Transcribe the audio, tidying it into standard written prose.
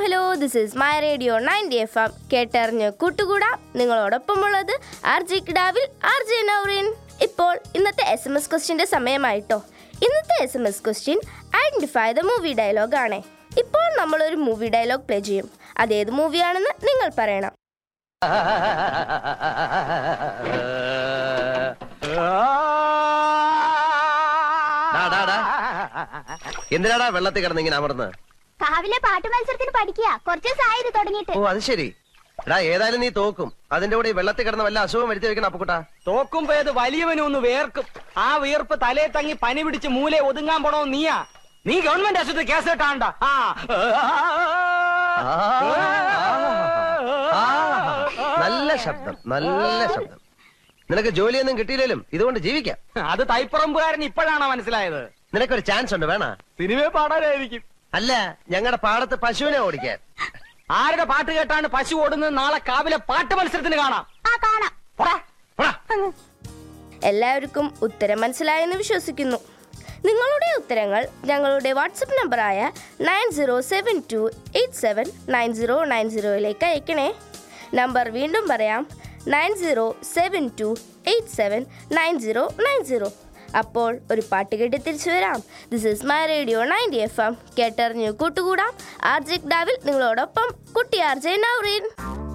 Hello, this is my radio 90 FM. കേട്ടറിഞ്ഞ് കൂട്ടുകൂടാം. നിങ്ങളോടൊപ്പമുള്ളത് RJ കിടാവിൽ RJ Nourin. ഇപ്പോൾ ഇന്നത്തെ SMS ക്വസ്റ്റ്യൻ്റെ സമയമായിട്ടോ. ഇന്നത്തെ SMS question identify the movie dialogue ആണ്. ഇപ്പോൾ നമ്മളൊരു മൂവി ഡയലോഗ് പ്ലേ ചെയ്യും. അതേത് മൂവിയാണെന്ന് നിങ്ങൾ പറയണം. എന്തിനാടാ വെള്ളത്തിൽ കിടന്ന് ഇങ്ങനെ അമർന്ന്? കാവിലെ പാട്ട് മത്സരത്തിന് പഠിക്കുക. കുറച്ച് ദിവസമായി ഇത് തുടങ്ങിയിട്ട്. ഓ, അത് ശരി. എടാ, ഏതായാലും നീ തോക്കും. അതിന്റെ കൂടെ വെള്ളത്തിൽ കിടന്ന വല്ല അസുഖം വരുത്തി വെക്കണം. അപ്പുക്കുട്ടാ, തോക്കുമ്പോ ഏത് വലിയവനും ഒന്ന് വേർക്കും. ആ വീർപ്പ് തലയെ തങ്ങി പനി പിടിച്ച് മൂലെ ഒതുങ്ങാൻ പോണോ നീയാ? നീ ഗവൺമെന്റ് ആശുപത്രി കേസ് കേട്ടാണ്ട. നല്ല ശബ്ദം, നല്ല ശബ്ദം. നിനക്ക് ജോലിയൊന്നും കിട്ടിയില്ലേലും ഇതുകൊണ്ട് ജീവിക്കാം. അത് തൈപ്പറമ്പുകാരൻ ഇപ്പോഴാണോ മനസ്സിലായത്? നിനക്കൊരു ചാൻസ് ഉണ്ട്, വേണ? സിനിമയെ പാടാനായിരിക്കും. അല്ല, ഞങ്ങളുടെ പാടത്ത് പശുവിനെ ഓടിക്കാൻ. ആരുടെ പാട്ട് കേട്ടാണ് പശു ഓടുന്നത്? നാളെ കാവിലെ പാട്ട് മത്സരത്തിന് കാണാം. എല്ലാവർക്കും ഉത്തരം മനസ്സിലായെന്ന് വിശ്വസിക്കുന്നു. നിങ്ങളുടെ ഉത്തരങ്ങൾ ഞങ്ങളുടെ വാട്സപ്പ് നമ്പറായ 9072879090 അയക്കണേ. നമ്പർ വീണ്ടും പറയാം, 9072879090. അപ്പോൾ ഒരു പാട്ട് കേട്ട് തിരിച്ചു വരാം. This is my radio 90 FM. കേട്ടറിഞ്ഞു കൂട്ടുകൂടാം. RJ കിടാവിൽ നിങ്ങളോടൊപ്പം കുട്ടി RJ നൗറിൻ.